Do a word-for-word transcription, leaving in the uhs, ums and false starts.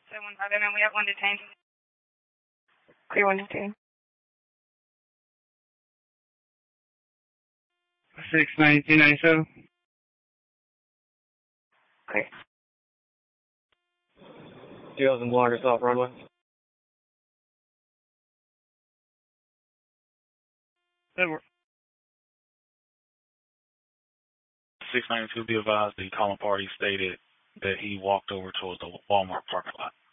Someone other than we have one detained. Clear one detained. six ninety-two ninety-seven. Clear. two thousand blockers off runway. Over. six ninety-two, be advised the calling party stated that he walked over towards the Walmart parking lot.